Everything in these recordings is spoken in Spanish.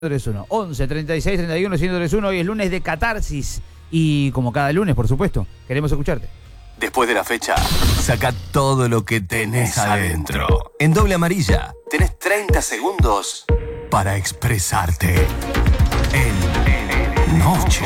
131 11 36 31 131. Hoy es lunes de catarsis y como cada lunes, por supuesto, queremos escucharte. Después de la fecha, saca todo lo que tenés adentro. En Doble Amarilla, tenés 30 segundos para expresarte en Noche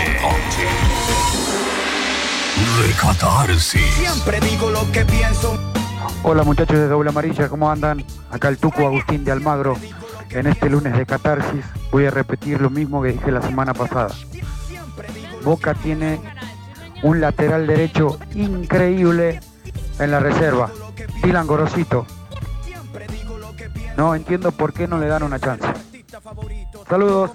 de Catarsis. Siempre digo lo que pienso. Hola muchachos de Doble Amarilla, ¿cómo andan? Acá el Tuco Agustín de Almagro. En este lunes de catarsis voy a repetir lo mismo que dije la semana pasada. Boca tiene un lateral derecho increíble en la reserva, Dylan Gorosito. No entiendo por qué no le dan una chance. Saludos.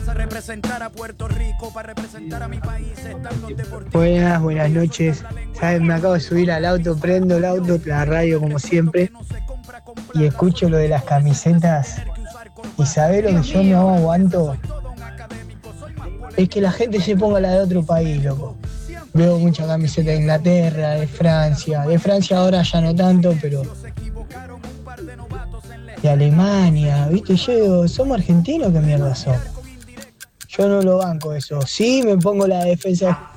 Buenas noches. ¿Sabes? Me acabo de subir al auto, prendo el auto, la radio como siempre, y escucho lo de las camisetas. Y ¿sabés lo que yo no aguanto? Es que la gente se ponga la de otro país, loco. Veo mucha camiseta de Inglaterra, de Francia ahora ya no tanto, pero de Alemania, ¿viste? Yo digo, ¿somos argentinos? ¿Qué mierda son? Yo no lo banco eso. Sí, me pongo la defensa.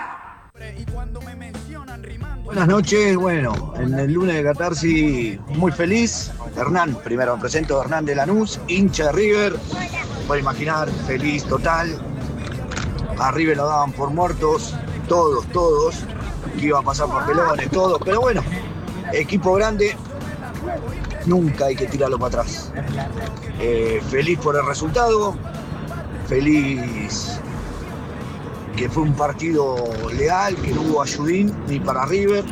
Buenas noches, bueno, en el lunes de catarsis muy feliz. Hernán, primero me presento, Hernán de Lanús, hincha de River. Pueden imaginar, feliz total. A River lo daban por muertos, todos, que iba a pasar papelones, todos, pero bueno, equipo grande, nunca hay que tirarlo para atrás. Feliz por el resultado, feliz que fue un partido leal, que no hubo ayudín ni para River.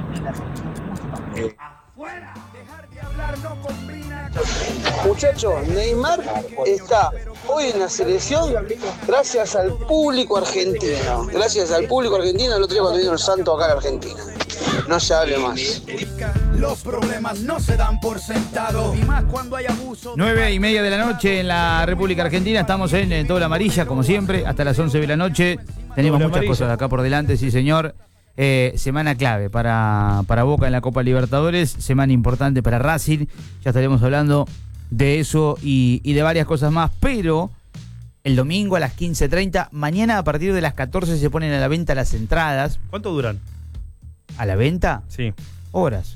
Muchachos, Neymar está hoy en la selección gracias al público argentino. Gracias al público argentino, el otro día cuando vino el Santo acá a la Argentina. No se hable más. Los problemas no se dan por sentado. Y más cuando hay abuso. 9:30 de la noche en la República Argentina. Estamos en Doble Amarilla, como siempre, hasta las 11 de la noche. Tenemos muchas cosas acá por delante, sí señor. Semana clave para Boca en la Copa Libertadores, semana importante para Racing, ya estaremos hablando de eso y de varias cosas más, pero el domingo a las 15:30, mañana a partir de las 14 se ponen a la venta las entradas. ¿Cuánto duran? ¿A la venta? Sí. Horas.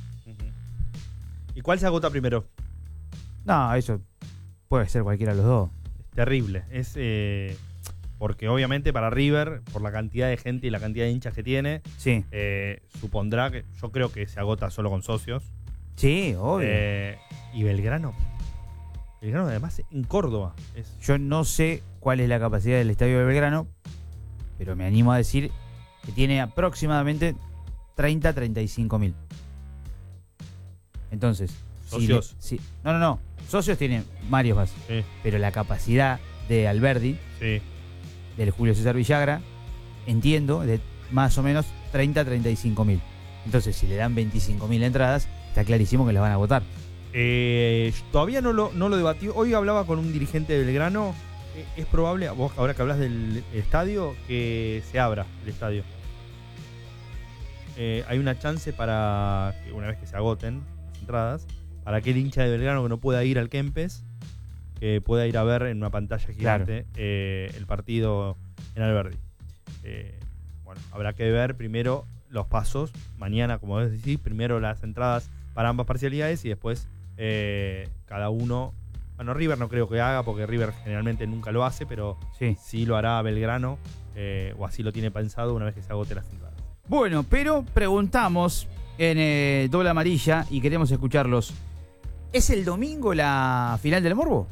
¿Y cuál se agota primero? No, eso puede ser cualquiera de los dos. Es terrible, porque obviamente para River, por la cantidad de gente y la cantidad de hinchas que tiene, sí. Supondrá que yo creo que se agota solo con socios. Sí, obvio. Y Belgrano además en Córdoba. Yo no sé cuál es la capacidad del estadio de Belgrano, pero me animo a decir que tiene aproximadamente 30-35 mil. Entonces, ¿socios? No. Socios tienen varios más. Sí. Pero la capacidad de Alberdi, sí, del Julio César Villagra, entiendo, de más o menos 30-35 mil. Entonces, si le dan 25 mil entradas, está clarísimo que las van a votar. Todavía no lo debatí. Hoy hablaba con un dirigente de Belgrano. Es probable, vos ahora que hablas del estadio, que se abra el estadio. Hay una chance para que una vez que se agoten las entradas, para que el hincha de Belgrano que no pueda ir al Kempes, que pueda ir a ver en una pantalla gigante, claro, el partido en Alberdi. Bueno, habrá que ver primero los pasos. Mañana, como vos decís, primero las entradas para ambas parcialidades y después cada uno. Bueno, River no creo que haga, porque River generalmente nunca lo hace, pero sí lo hará Belgrano, o así lo tiene pensado una vez que se agote las entradas. Bueno, pero preguntamos en Doble Amarilla y queremos escucharlos. ¿Es el domingo la final del Morbo?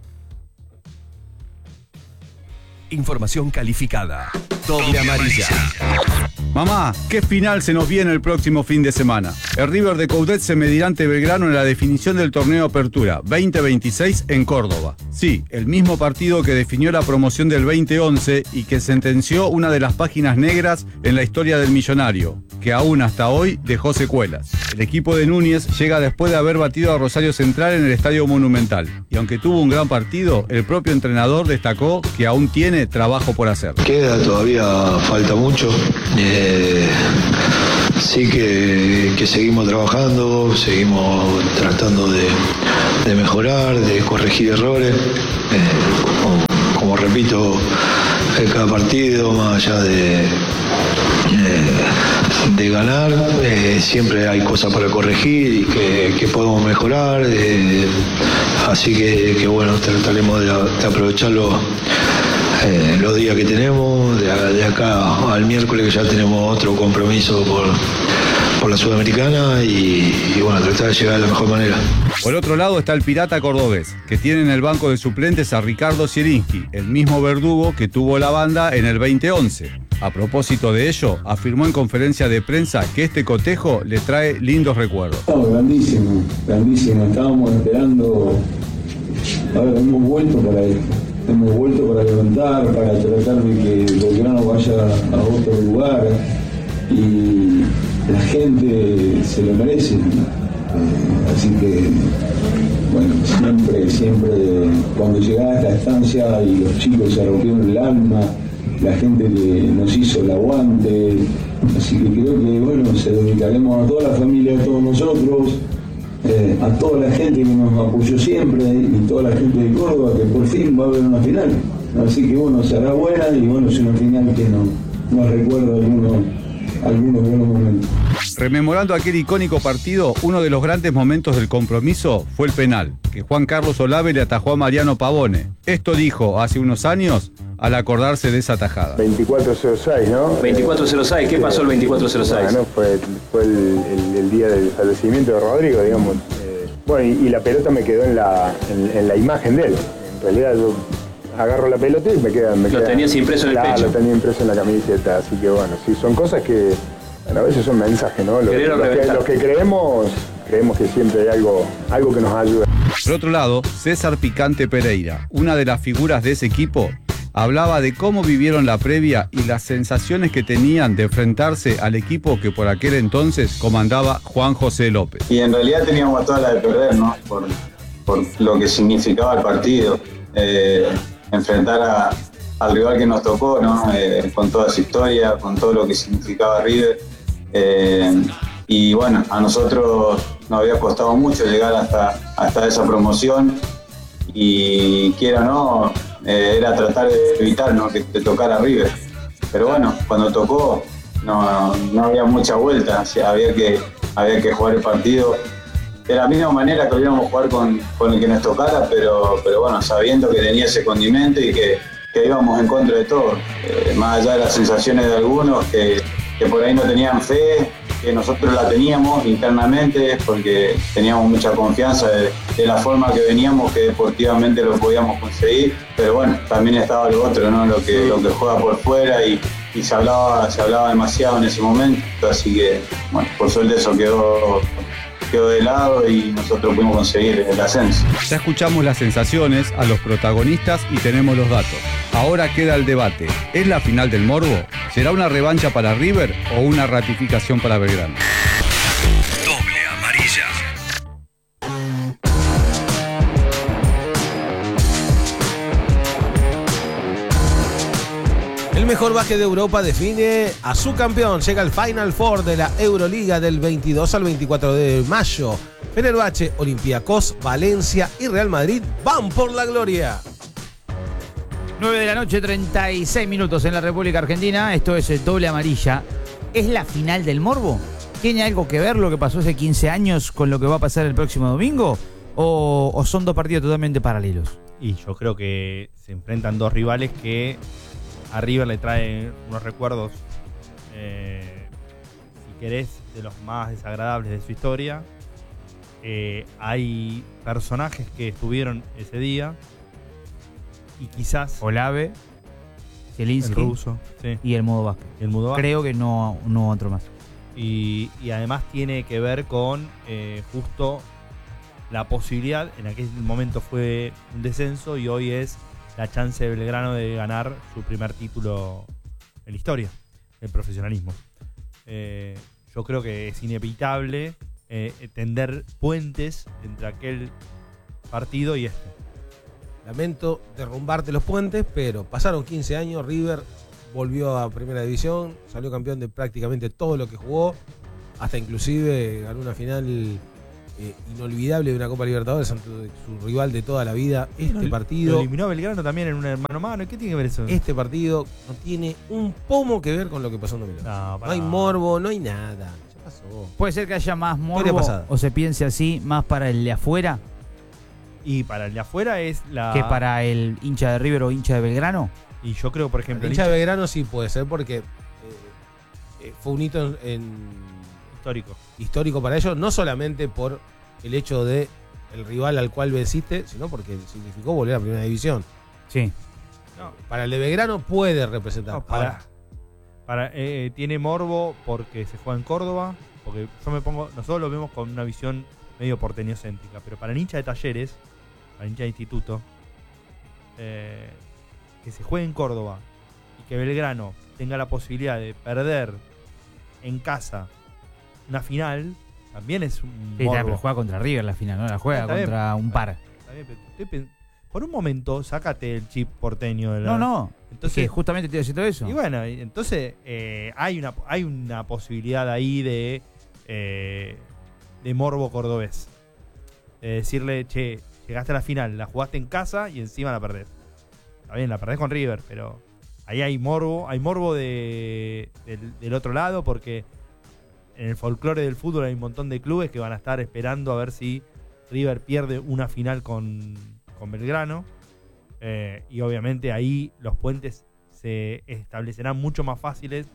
Información calificada. Doble Amarilla. Mamá, ¿qué final se nos viene el próximo fin de semana? El River de Coudet se medirá ante Belgrano en la definición del torneo Apertura 2026 en Córdoba. Sí, el mismo partido que definió la promoción del 2011 y que sentenció una de las páginas negras en la historia del millonario, que aún hasta hoy dejó secuelas. El equipo de Núñez llega después de haber batido a Rosario Central en el Estadio Monumental. Y aunque tuvo un gran partido, el propio entrenador destacó que aún tiene trabajo por hacer. Queda todavía, falta mucho. Sí que seguimos trabajando, seguimos tratando de mejorar, de corregir errores. Como repito, cada partido, más allá de ganar, siempre hay cosas para corregir y que podemos mejorar. Así que bueno, trataremos de aprovecharlo los días que tenemos, de acá al miércoles, que ya tenemos otro compromiso por la Sudamericana, y bueno, tratar de llegar de la mejor manera. Por otro lado está el Pirata cordobés, que tiene en el banco de suplentes a Ricardo Zielinski, el mismo verdugo que tuvo la banda en el 2011. A propósito de ello, afirmó en conferencia de prensa que este cotejo le trae lindos recuerdos. Grandísimo, grandísimo. Estábamos esperando. A ver, hemos vuelto para esto. Hemos vuelto para levantar, para tratar de que Belgrano vaya a otro lugar. Y la gente se lo merece. Así que, bueno, siempre cuando llegaba a esta estancia y los chicos se rompieron el alma, la gente que nos hizo el aguante, así que creo que, bueno, se dedicaremos a toda la familia, a todos nosotros, a toda la gente que nos apoyó siempre y toda la gente de Córdoba, que por fin va a haber una final. Así que, bueno, será buena y, bueno, es una final que nos recuerda algunos buenos momentos. Rememorando aquel icónico partido, uno de los grandes momentos del compromiso fue el penal, que Juan Carlos Olave le atajó a Mariano Pavone. Esto dijo hace unos años al acordarse de esa tajada. 2406, ¿no? 2406, ¿qué pasó el 2406? Bueno, fue el día del fallecimiento de Rodrigo, digamos. Bueno, y la pelota me quedó en la imagen de él. En realidad yo agarro la pelota y me queda. Lo tenías impreso en el pecho. Lo tenía impreso en la camiseta, así que bueno, sí, son cosas que, bueno, a veces son mensajes, ¿no? Los que creemos que siempre hay algo que nos ayuda. Por otro lado, César Picante Pereira, una de las figuras de ese equipo, hablaba de cómo vivieron la previa y las sensaciones que tenían de enfrentarse al equipo que por aquel entonces comandaba Juan José López. Y en realidad teníamos toda la de perder, ¿no? Por lo que significaba el partido. Enfrentar al rival que nos tocó, ¿no? Con toda su historia, con todo lo que significaba River. Y bueno, a nosotros nos había costado mucho llegar hasta esa promoción, y quiera o no, era tratar de evitar, ¿no?, que te tocara River. Pero bueno, cuando tocó no había mucha vuelta, o sea, había que jugar el partido de la misma manera que íbamos a jugar con el que nos tocara, pero bueno, sabiendo que tenía ese condimento y que íbamos en contra de todo. Más allá de las sensaciones de algunos que por ahí no tenían fe, que nosotros la teníamos internamente porque teníamos mucha confianza de la forma que veníamos, que deportivamente lo podíamos conseguir, pero bueno, también estaba lo otro, ¿no? Lo que juega por fuera, y se hablaba demasiado en ese momento, así que bueno, por suerte eso quedó de lado y nosotros pudimos conseguir el ascenso. Ya escuchamos las sensaciones, a los protagonistas y tenemos los datos. Ahora queda el debate. ¿Es la final del morbo? ¿Será una revancha para River o una ratificación para Belgrano? Doble amarilla. El mejor básquet de Europa define a su campeón. Llega al Final Four de la Euroliga del 22 al 24 de mayo. Fenerbahce, Olympiacos, Valencia y Real Madrid van por la gloria. 9 de la noche, 36 minutos en la República Argentina. Esto es Doble Amarilla. ¿Es la final del morbo? ¿Tiene algo que ver lo que pasó hace 15 años con lo que va a pasar el próximo domingo? ¿O son dos partidos totalmente paralelos? Y yo creo que se enfrentan dos rivales que a River le traen unos recuerdos, si querés, de los más desagradables de su historia. Hay personajes que estuvieron ese día y quizás Olave, Zielinski, el ruso, sí, y el Mudo Vázquez. Creo que no otro más. Y además tiene que ver con justo la posibilidad, en aquel momento fue un descenso y hoy es la chance de Belgrano de ganar su primer título en la historia, el profesionalismo. Yo creo que es inevitable tender puentes entre aquel partido y este. Lamento derrumbarte los puentes, pero pasaron 15 años, River volvió a Primera División, salió campeón de prácticamente todo lo que jugó, hasta inclusive ganó una final inolvidable de una Copa Libertadores ante su rival de toda la vida. Este partido. Lo eliminó a Belgrano también en un mano a mano. ¿Qué tiene que ver eso? Este partido no tiene un pomo que ver con lo que pasó en 2002. No hay morbo, no hay nada. Ya pasó. ¿Puede ser que haya más morbo o se piense así, más para el de afuera? Y para el de afuera es la... ¿Que para el hincha de River o hincha de Belgrano? Y yo creo, por ejemplo... El hincha de Belgrano sí puede ser porque fue un hito histórico para ellos, no solamente por el hecho de el rival al cual venciste, sino porque significó volver a Primera División. Sí. No, para el de Belgrano puede representar. No, tiene morbo porque se juega en Córdoba, porque nosotros lo vemos con una visión medio porteñocéntrica, pero para el hincha de Talleres, para el hincha de Instituto, que se juegue en Córdoba y que Belgrano tenga la posibilidad de perder en casa una final, también es un morbo. Pero juega contra River la final, no la juega contra un par. Por un momento, sácate el chip porteño de la... No. Entonces, es que justamente estoy haciendo eso. Y bueno, entonces hay una posibilidad ahí de morbo cordobés. Decirle, che, llegaste a la final, la jugaste en casa y encima la perdés. Está bien, la perdés con River, pero ahí hay morbo del otro lado, porque en el folclore del fútbol hay un montón de clubes que van a estar esperando a ver si River pierde una final con Belgrano. Y obviamente ahí los puentes se establecerán mucho más fáciles.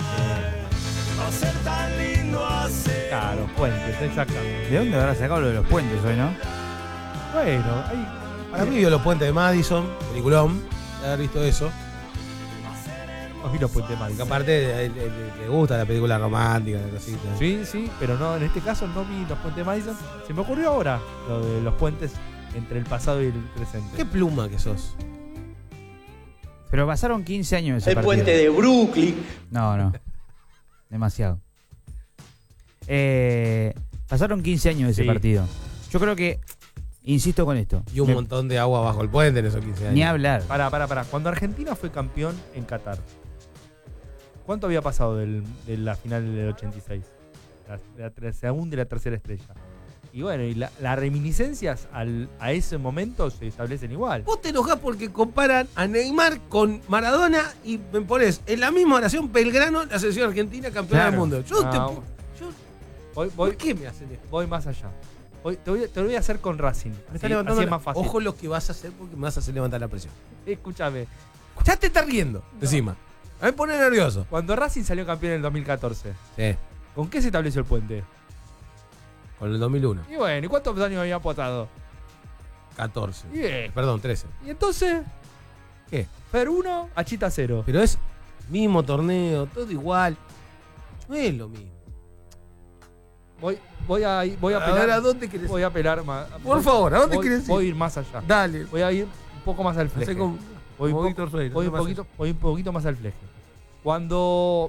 Claro, puentes, exactamente. ¿De dónde habrá sacado lo de los puentes hoy, no? Bueno, para mí vio los puentes de Madison, peliculón, de haber visto eso. Vi los puentes de Madison. Aparte le gusta la película romántica, la cosita. Sí, pero no, en este caso no vi los puentes de Madison. Se me ocurrió ahora lo de los puentes entre el pasado y el presente. Qué pluma que sos. Pero pasaron 15 años ese el partido. Puente de Brooklyn. No. Demasiado. Pasaron 15 años ese partido. Yo creo que, insisto con esto. Y un montón de agua bajo el puente en esos 15 años. Ni hablar. Pará. Cuando Argentina fue campeón en Qatar, ¿cuánto había pasado de la final del 86? La segunda y la tercera estrella. Y bueno, y las reminiscencias a ese momento se establecen igual. Vos te enojás porque comparan a Neymar con Maradona y me pones en la misma oración Belgrano, la selección argentina campeona del mundo. ¿Por qué me hacen esto? Voy más allá. Te lo voy a hacer con Racing. Me está levantando así es más fácil. Ojo lo que vas a hacer porque me vas a hacer levantar la presión. Escúchame. Ya te estás riendo, encima. A mí me pone nervioso. Cuando Racing salió campeón en el 2014, ¿con qué se estableció el puente? Con el 2001. Y bueno, ¿y cuántos años había apostado? 14. Bien. Perdón, 13. ¿Y entonces? ¿Qué? Fer 1 a Chita 0. Pero es mismo torneo, todo igual. No es lo mismo. Voy a apelar. A ver, ¿a dónde querés ir? Voy a apelar más. Por favor, ¿a dónde querés ir? Voy a ir más allá. Dale. Voy a ir un poco más al fleje. Voy un poquito más al fleje. Cuando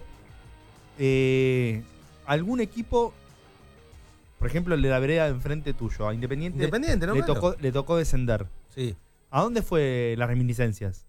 algún equipo, por ejemplo el de la vereda de enfrente tuyo, a Independiente ¿no? le tocó descender. Sí. ¿A dónde fue las reminiscencias?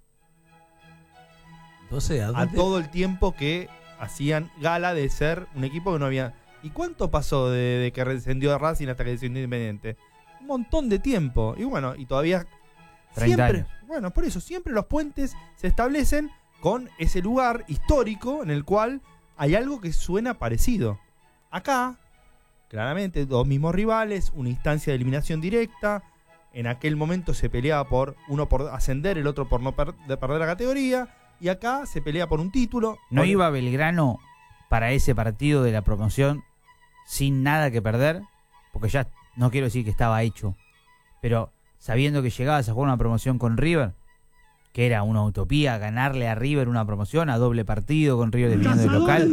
No sé, a todo el tiempo que hacían gala de ser un equipo que no había. ¿Y cuánto pasó de que descendió de Racing hasta que descendió Independiente? Un montón de tiempo. Y bueno, y todavía 30 siempre, años. bueno, por eso siempre los puentes se establecen con ese lugar histórico en el cual hay algo que suena parecido. Acá, claramente, dos mismos rivales, una instancia de eliminación directa. En aquel momento se peleaba uno por ascender, el otro por no perder la categoría. Y acá se pelea por un título. ¿No iba Belgrano para ese partido de la promoción sin nada que perder? Porque ya no quiero decir que estaba hecho, pero sabiendo que llegabas a jugar una promoción con River, que era una utopía ganarle a River una promoción a doble partido con River definiendo el local.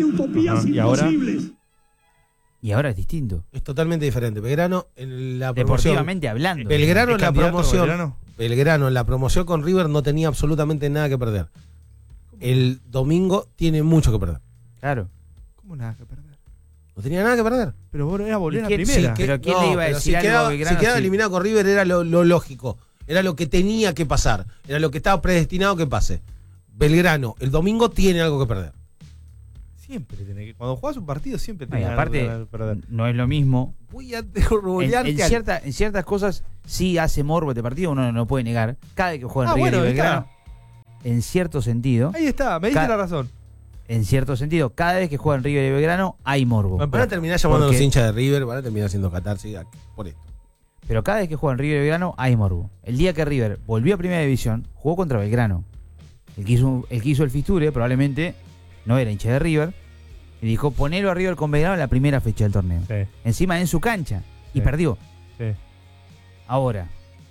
Y ahora es distinto. Es totalmente diferente. Belgrano en la promoción, deportivamente hablando. Belgrano en la promoción. Belgrano en la promoción con River no tenía absolutamente nada que perder. El domingo tiene mucho que perder. Claro. ¿Cómo nada que perder? No tenía nada que perder. Pero era volver a primera. Pero ¿quién le iba a decir algo a Belgrano? Si quedaba eliminado con River era lo lógico. Era lo que tenía que pasar. Era lo que estaba predestinado que pase. Belgrano el domingo tiene algo que perder. Siempre tiene que. Cuando jugás un partido, siempre No, y tenés que aparte, ganar, perder. no es lo mismo. Voy a En revolearte. ciertas cosas sí hace morbo este partido, uno no puede negar. Cada vez que juegan River y ahí Belgrano, en cierto sentido. Ahí está, me dice la razón. En cierto sentido, cada vez que juegan River y Belgrano hay morbo. Van a terminar llamando a los Porque- hinchas de River, van a terminar haciendo catarsis por esto. Pero cada vez que juegan River y Belgrano hay morbo. El día que River volvió a Primera División, jugó contra Belgrano. El que hizo el fisture probablemente no era hincha de River. Y dijo, ponelo a River con Belgrano en la primera fecha del torneo. Sí. Encima en su cancha. Y Sí. perdió. Sí. Ahora,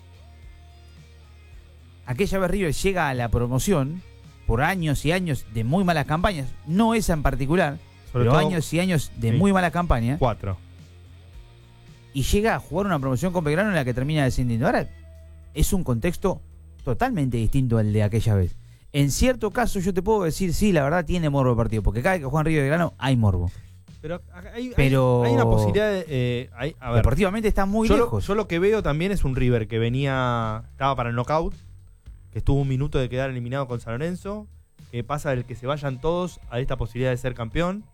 aquella vez River llega a la promoción por años y años de muy malas campañas. No esa en particular, Sobre pero todo- años y años de Sí. muy malas campañas. 4. Y llega a jugar una promoción con Belgrano en la que termina descendiendo. Ahora es un contexto totalmente distinto al de aquella vez. En cierto caso yo te puedo decir, sí, la verdad tiene morbo el partido, porque cada vez que juegan River y Belgrano hay morbo. Pero hay Pero- una posibilidad de. A ver, Deportivamente está muy lejos. Yo lo que veo también es un River que estaba para el knockout, que estuvo un minuto de quedar eliminado con San Lorenzo, que pasa del que se vayan todos a esta posibilidad de ser campeón.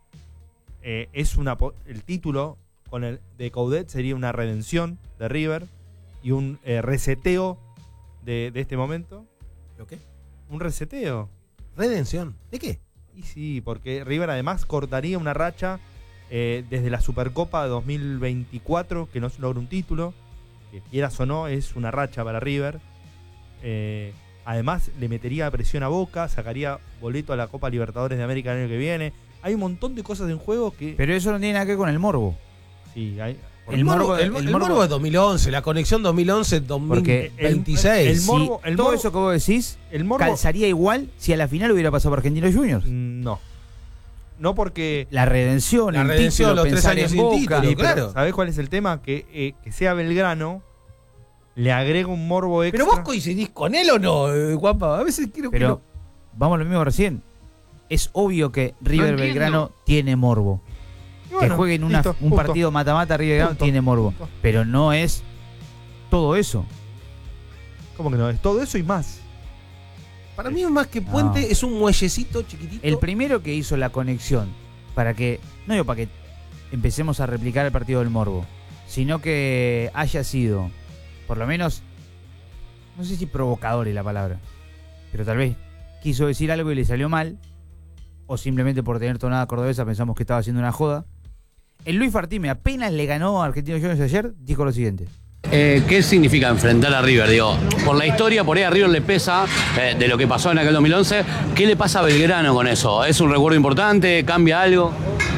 El título con el de Coudet sería una redención de River y un reseteo de este momento. ¿Lo qué? Un reseteo. ¿Redención? ¿De qué? Y sí, porque River además cortaría una racha desde la Supercopa de 2024, que no se logra un título, que quieras o no, es una racha para River. Además, le metería presión a Boca, sacaría boleto a la Copa Libertadores de América el año que viene. Hay un montón de cosas en juego que... Pero eso no tiene nada que ver con el morbo. Sí, hay... El morbo es 2011, la conexión 2011-2026. Todo eso que vos decís calzaría igual si a la final hubiera pasado por Argentinos Juniors. No. No porque... La redención, el título, los 3 pensar años en sin Boca. título, Sí, pero claro. ¿sabés cuál es el tema? Que sea Belgrano le agrega un morbo extra. Pero vos coincidís con él o no, Juanpa. A veces quiero... Pero vamos a lo mismo recién. Es obvio que River entiendo. Belgrano tiene morbo. Y bueno, que jueguen listo, un punto. partido mata-mata River Belgrano Punto. tiene morbo. Punto. Pero no es todo eso. ¿Cómo que no? Es todo eso y más. Para mí, más que puente, No. es un muellecito chiquitito. El primero que hizo la conexión para que, no digo para que empecemos a replicar el partido del morbo, sino que haya sido, por lo menos, no sé si provocador es la palabra, pero tal vez quiso decir algo y le salió mal, o simplemente por tener tonada cordobesa pensamos que estaba haciendo una joda. El Luis Fartime apenas le ganó a Argentinos Juniors ayer, dijo lo siguiente. ¿Qué significa enfrentar a River? Digo, por la historia, por ahí a River le pesa de lo que pasó en aquel 2011. ¿Qué le pasa a Belgrano con eso? ¿Es un recuerdo importante? ¿Cambia algo?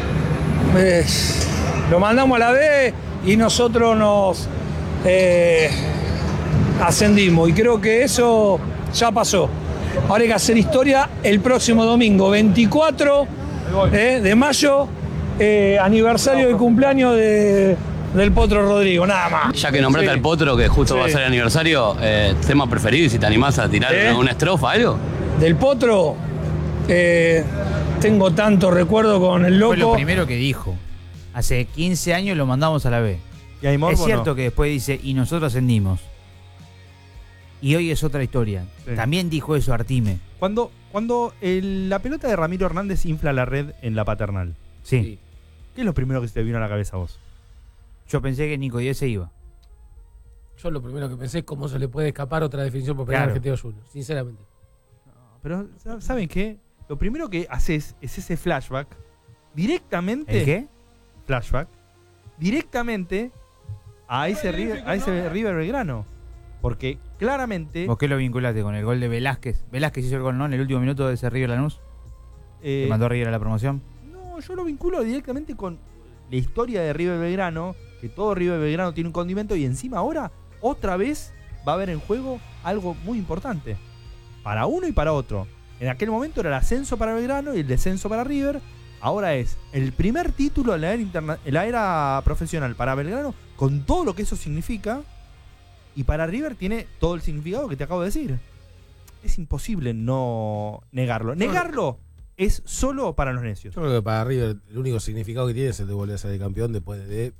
Lo mandamos a la B y nosotros nos ascendimos. Y creo que eso ya pasó. Ahora hay que hacer historia el próximo domingo, 24 de mayo, aniversario del cumpleaños del Potro Rodrigo, nada más. Ya que nombraste Sí. al Potro, que justo Sí. va a ser el aniversario, tema preferido y si te animás a tirar una estrofa, algo. Del Potro, tengo tanto recuerdo con el loco. Fue lo primero que dijo. Hace 15 años lo mandamos a la B. ¿Y hay morbo Es o cierto no? que después dice, y nosotros ascendimos. Y hoy es otra historia. Sí. También dijo eso Artime. Cuando la pelota de Ramiro Hernández infla la red en la Paternal, Sí. ¿qué es lo primero que se te vino a la cabeza a vos? Yo pensé que Nico Díez se iba. Yo lo primero que pensé es cómo se le puede escapar otra definición por penal Claro. Argentinos Juniors, sinceramente. Pero, ¿saben qué? Lo primero que haces es ese flashback directamente. ¿El qué? Flashback. Directamente a ese River Belgrano. Porque claramente. ¿Vos qué lo vinculaste con el gol de Velázquez? Velázquez hizo el gol, ¿no? En el último minuto de ese River Lanús. Que mandó a River a la promoción. No, yo lo vinculo directamente con la historia de River Belgrano. Que todo River Belgrano tiene un condimento. Y encima ahora, otra vez, va a haber en juego algo muy importante. Para uno y para otro. En aquel momento era el ascenso para Belgrano y el descenso para River. Ahora es el primer título en la era profesional para Belgrano, con todo lo que eso significa. Y para River tiene todo el significado que te acabo de decir. Es imposible no negarlo. Negarlo es solo para los necios. Yo creo que para River el único significado que tiene es el de volver a ser campeón después de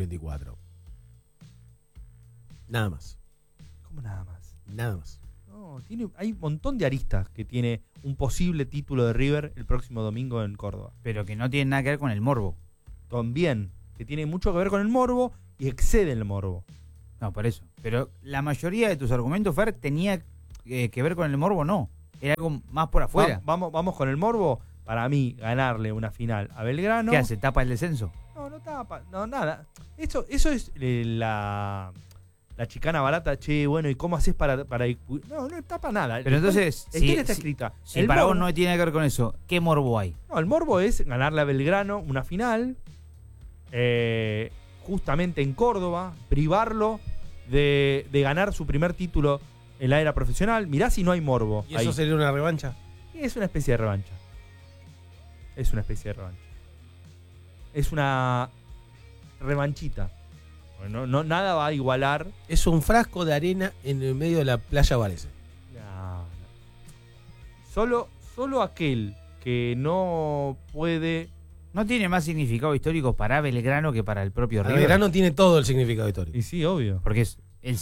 2024. Nada más. ¿Cómo nada más? Nada más. No, No, hay un montón de aristas que tiene un posible título de River el próximo domingo en Córdoba. Pero que no tiene nada que ver con el morbo. También, que tiene mucho que ver con el morbo y excede el morbo. No, por eso. Pero la mayoría de tus argumentos, Fer, tenía que ver con el morbo, no. Era algo más por afuera. Vamos con el morbo. Para mí, ganarle una final a Belgrano. ¿Qué hace? ¿Tapa el descenso? No tapa, no, nada. Eso es la chicana barata, che, bueno, ¿y cómo haces para no tapa nada. Pero entonces, la historia está escrita. Si para vos no tiene que ver con eso, ¿qué morbo hay? No, el morbo es ganarle a Belgrano una final, justamente en Córdoba, privarlo de ganar su primer título en la era profesional. Mirá si no hay morbo. ¿Y eso sería una revancha? Es una especie de revancha. Es una revanchita. No, nada va a igualar. Es un frasco de arena en el medio de la playa Varese. No. Solo aquel que no puede... ¿No tiene más significado histórico para Belgrano que para el propio River? Belgrano tiene todo el significado histórico. Y sí, obvio. Porque es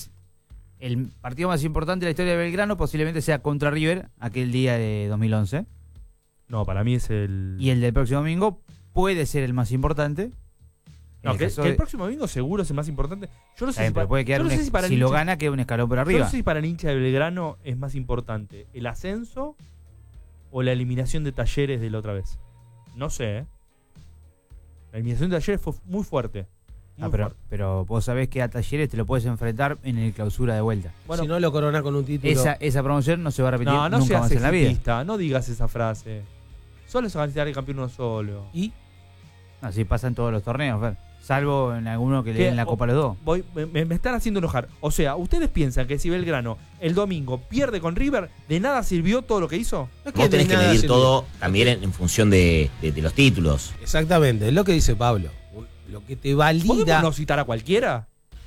el partido más importante de la historia de Belgrano, posiblemente sea contra River, aquel día de 2011. No, para mí es el... Y el del próximo domingo puede ser el más importante. No, que el próximo domingo seguro es el más importante. Yo no sé si puede quedar si lo gana, queda un escalón por arriba. Yo no sé si para el hincha de Belgrano es más importante el ascenso o la eliminación de Talleres de la otra vez. No sé, ¿eh? La eliminación de Talleres fue muy fuerte. Pero vos sabés que a Talleres te lo puedes enfrentar en el clausura de vuelta. Bueno, si no lo corona con un título. Esa promoción no se va a repetir no nunca más en la vida. No digas esa frase. Solo es ganar el campeón uno solo. ¿Y? Así pasa en todos los torneos, Fer. Salvo en alguno que le den la copa a los dos. Me están haciendo enojar. O sea, ¿ustedes piensan que si Belgrano el domingo pierde con River, de nada sirvió todo lo que hizo? Vos tenés que medir todo también en función de los títulos. Exactamente, es lo que dice Pablo. Lo que te valida... ¿Podemos no citar a cualquiera?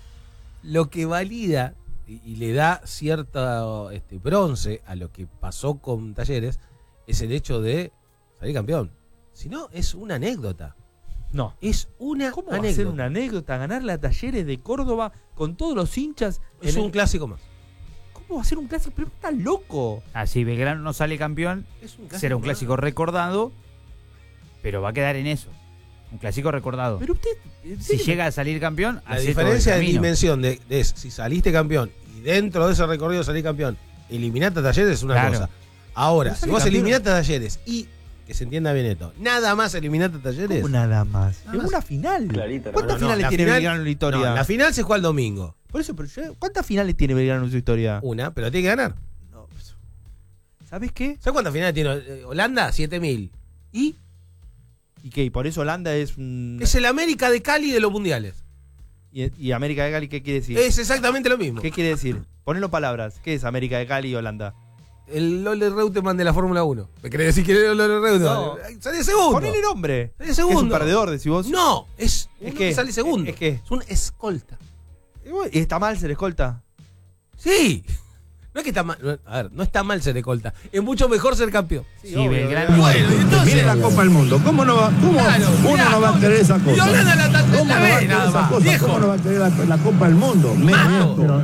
Lo que valida y le da cierto bronce a lo que pasó con Talleres es el hecho de salir campeón. Si no, es una anécdota. No. Es una ¿Cómo anécdota. va a ser una anécdota ganarle a Talleres de Córdoba con todos los hinchas? Es un clásico más. ¿Cómo va a ser un clásico? Pero está loco. Si Belgrano no sale campeón, será un clásico recordado, pero va a quedar en eso. Un clásico recordado. Pero usted... Si llega a salir campeón, la diferencia de dimensión es si saliste campeón y dentro de ese recorrido salís campeón, eliminaste a Talleres es una cosa. Ahora, si vos eliminaste a Talleres y, que se entienda bien esto, nada más eliminaste a Talleres. ¿Cómo nada más? Es una final. ¿Cuántas finales tiene Belgrano en la historia? La final se juega el domingo. Por eso, pero ¿cuántas finales tiene Belgrano en su historia? Una, pero tiene que ganar. No, ¿sabes qué? ¿Sabes cuántas finales tiene Holanda? 7.000. ¿Y qué? ¿Y por eso Holanda es Es el América de Cali de los mundiales. ¿Y América de Cali qué quiere decir? Es exactamente lo mismo. ¿Qué quiere decir? Ponelo palabras. ¿Qué es América de Cali y Holanda? El Ole Reutemann de la Fórmula 1. ¿Me querés decir que es el Ole Reutemann? No. Sale segundo. Ponele nombre. Sale segundo. ¿Es un perdedor, decís vos? No, es que sale segundo. Es que es un escolta. ¿Y está mal ser escolta? Sí. No es que está mal. A ver, no está mal ser escolta. Es mucho mejor ser campeón. Sí, Belgrano. Bueno, entonces. Mire la Copa del Mundo. ¿Cómo no va? ¿Cómo uno no va a querer esa cosa? Y Holanda ¿Cómo no va a querer esa cosa? ¿Cómo no va a querer la Copa del Mundo? Mato.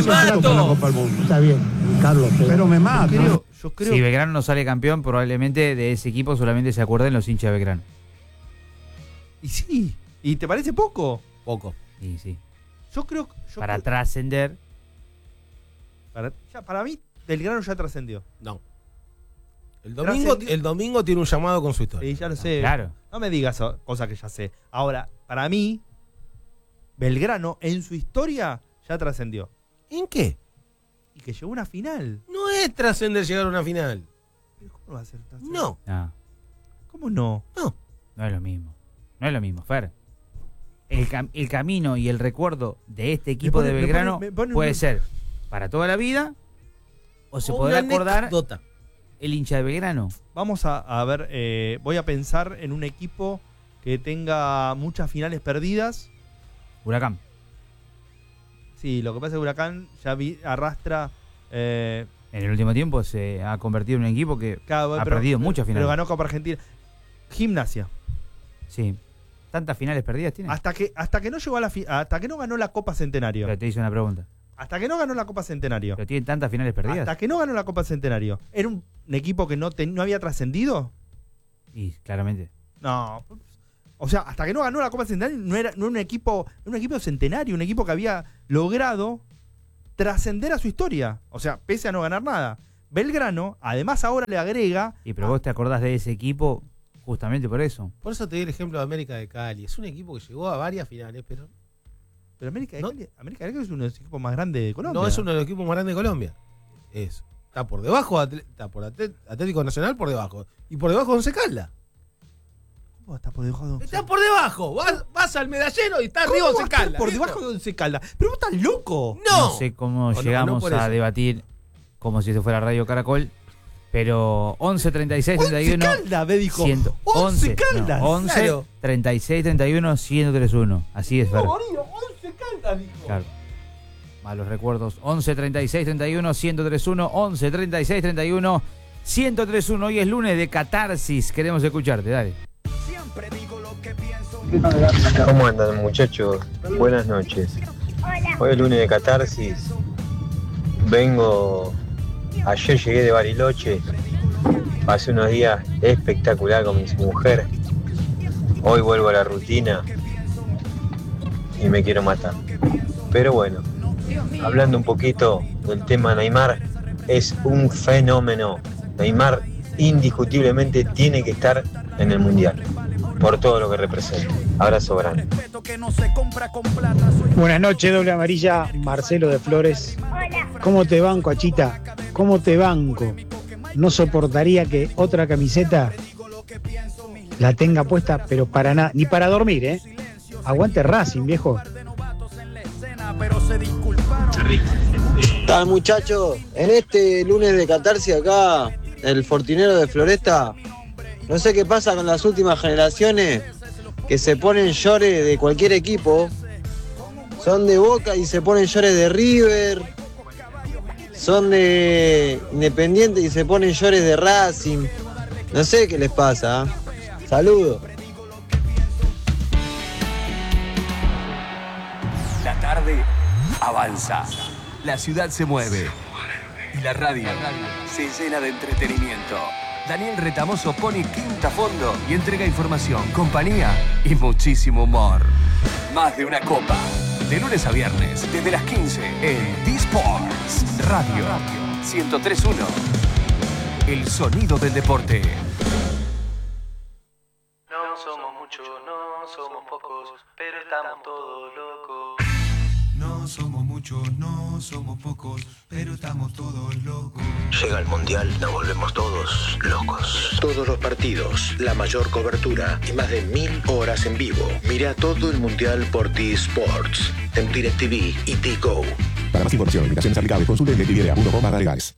Está bien, Carlos. Pero me mato. Yo creo. Si Belgrano no sale campeón, probablemente de ese equipo solamente se acuerden los hinchas de Belgrano. Y sí. ¿Y te parece poco? Poco. Y sí. Yo creo. Para trascender. Para mí, Belgrano ya trascendió. No. El domingo tiene un llamado con su historia. Sí, ya lo sé. Claro. No me digas cosas que ya sé. Ahora, para mí, Belgrano en su historia ya trascendió. ¿En qué? Y que llegó a una final. No es trascender llegar a una final. ¿Pero cómo va a ser trascender? No. ¿Cómo no? No es lo mismo. No es lo mismo, Fer. El camino y el recuerdo de este equipo de Belgrano puede ser para toda la vida o se podrá acordar el hincha de Belgrano. Vamos a ver, voy a pensar en un equipo que tenga muchas finales perdidas. Huracán. Sí, lo que pasa es que Huracán ya arrastra... en el último tiempo se ha convertido en un equipo que ha perdido muchas finales. Pero ganó Copa Argentina. Gimnasia. Sí. ¿Tantas finales perdidas tiene? Hasta que no llegó a hasta que no ganó la Copa Centenario. Pero te hice una pregunta. Hasta que no ganó la Copa Centenario. Pero tienen tantas finales perdidas. Hasta que no ganó la Copa Centenario. ¿Era un equipo que no había trascendido? Y claramente. No. O sea, hasta que no ganó la Copa Centenario no era un equipo centenario, un equipo que había logrado trascender a su historia. O sea, pese a no ganar nada. Belgrano, además ahora le agrega... Y pero vos te acordás de ese equipo justamente por eso. Por eso te di el ejemplo de América de Cali. Es un equipo que llegó a varias finales, pero América de Cali es uno de los equipos más grandes de Colombia. No es uno de los equipos más grandes de Colombia. Está por debajo, está por Atlético Nacional por debajo. Y por debajo de Once Caldas. ¿Cómo está por debajo de Once? Está por debajo. Vas al medallero y está arriba Once Caldas. Por debajo de Once Caldas. Pero vos estás loco. No sé cómo llegamos a debatir como si esto fuera Radio Caracol. Pero 11, 36, 31. 11 Caldas, me dijo. 11 Caldas. 11, claro. 36, 31, 131. Así es, Fer. 11 Caldas, dijo. Claro. Malos recuerdos. 11, 36, 31, 131. 11, 36, 31, 131. Hoy es lunes de catarsis. Queremos escucharte, dale. ¿Cómo andan, muchachos? Buenas noches. Hoy es lunes de catarsis. Ayer llegué de Bariloche, pasé unos días espectacular con mi mujer. Hoy vuelvo a la rutina y me quiero matar. Pero bueno, hablando un poquito del tema Neymar, es un fenómeno. Neymar indiscutiblemente tiene que estar en el Mundial, por todo lo que representa. Abrazo grande. Buenas noches, doble amarilla, Marcelo de Flores. ¿Cómo te banco, Achita? ¿Cómo te banco? No soportaría que otra camiseta la tenga puesta, pero para nada, ni para dormir, ¿eh? Aguante Racing, viejo. ¿Qué tal, muchachos? En este lunes de catarsis acá, el Fortinero de Floresta, no sé qué pasa con las últimas generaciones que se ponen llores de cualquier equipo. Son de Boca y se ponen llores de River. Son de Independiente y se ponen llores de Racing. No sé qué les pasa. Saludos. La tarde avanza. La ciudad se mueve. Y la radio se llena de entretenimiento. Daniel Retamoso pone quinta a fondo y entrega información, compañía y muchísimo humor. Más de una copa. De lunes a viernes, desde las 15 en D-Sports Radio 103.1. El sonido del deporte. No somos muchos, no somos pocos, pero estamos todos locos. No somos muchos, no somos pocos, pero estamos todos locos. Llega el Mundial, nos volvemos todos locos. Todos los partidos, la mayor cobertura y más de 1000 horas en vivo. Mira todo el Mundial por T-Sports, en DirecTV y T-Go. Para más información, invitaciones aplicables, consulte en DirecTV.com/legales.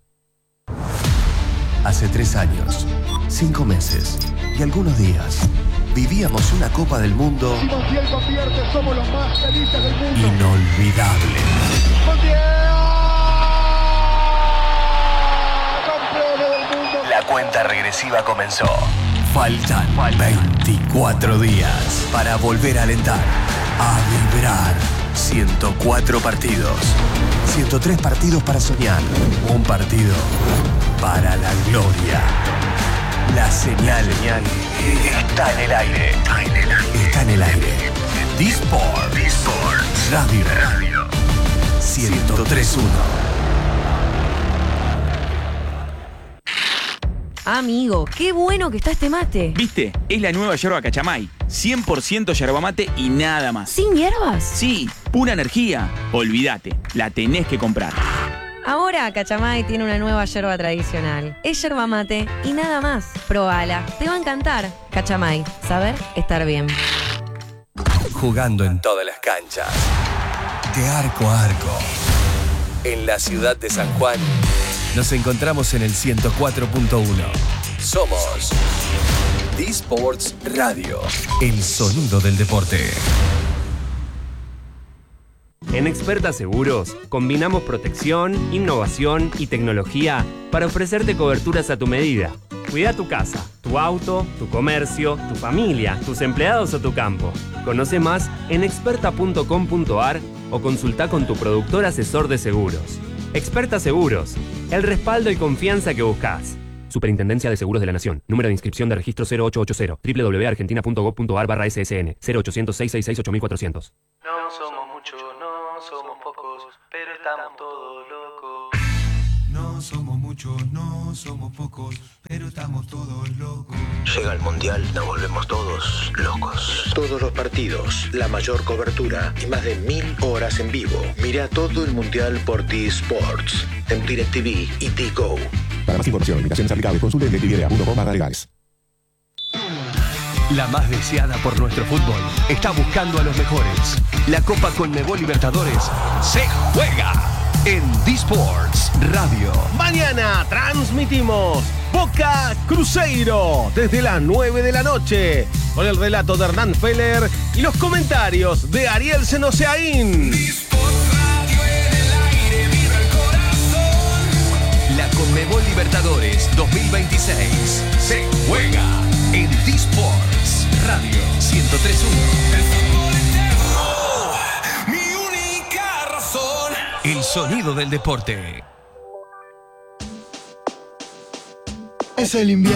Hace 3 años, 5 meses y algunos días, vivíamos una Copa del Mundo inolvidable. La cuenta regresiva comenzó. Faltan 24 días para volver a alentar, a vibrar. 104 partidos, 103 partidos para soñar, un partido para la gloria. La señal está en el aire. Está en el aire. D-Sports Radio 103.1. Amigo, qué bueno que está este mate. ¿Viste? Es la nueva yerba Cachamay. 100% yerba mate y nada más. ¿Sin hierbas? Sí, pura energía. Olvídate, la tenés que comprar. Ahora Cachamay tiene una nueva yerba tradicional. Es yerba mate y nada más. Probala, te va a encantar. Cachamay, saber estar bien. Jugando en todas las canchas, de arco a arco. En la ciudad de San Juan, nos encontramos en el 104.1. Somos D-Sports Radio, el sonido del deporte. En Experta Seguros, combinamos protección, innovación y tecnología para ofrecerte coberturas a tu medida. Cuida tu casa, tu auto, tu comercio, tu familia, tus empleados o tu campo. Conoce más en experta.com.ar o consulta con tu productor asesor de seguros. Experta Seguros, el respaldo y confianza que buscas. Superintendencia de Seguros de la Nación. Número de inscripción de registro 0880 www.argentina.gov.ar/ssn 0800-666-8400. No somos muchos, no somos pocos, pero estamos todos locos. No somos muchos, no somos pocos, pero estamos todos locos. Llega el Mundial, nos volvemos todos locos. Todos los partidos, la mayor cobertura y más de 1000 horas en vivo. Mira todo el Mundial por T-Sports, en DirecTV y T-Go. Para más información, limitaciones aplicables, consulte directv.com/legales. La más deseada por nuestro fútbol está buscando a los mejores. La Copa Conmebol Libertadores se juega en D-Sports Radio. Mañana transmitimos Boca Cruzeiro desde las 9 de la noche con el relato de Hernán Feller y los comentarios de Ariel Senoseaín. La Conmebol Libertadores 2026 se juega en D-Sports Radio 103.1. Mi única razón. El sonido del deporte. Es el invierno.